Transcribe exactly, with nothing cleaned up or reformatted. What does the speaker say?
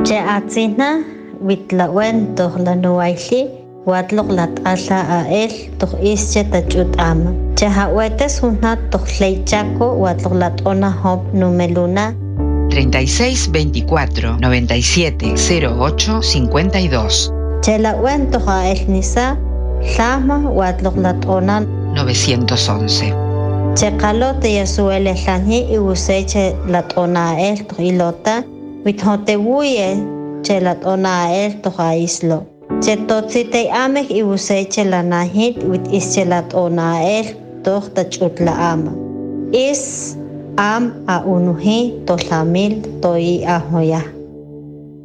Che atzina witlawen toh lanuaili watlok lat'ala a el toh ische tachut ama. Che hawetes hunat toh leichaco watlok lat'ona hop numeluna treinta y seis veinticuatro noventa y siete cero ocho cincuenta y dos. Che lawen toh a el nisa llama watlok lat'ona novecientos once. Che kalote yasuele llani y useche lat'ona a el toh ilota withotebuye che lat'ona a el toh a islo. Che totzite amek y useche la nahit wit ische lat'ona a el toh tachut la ama. Is am a unuhi to lamil to i ahoya.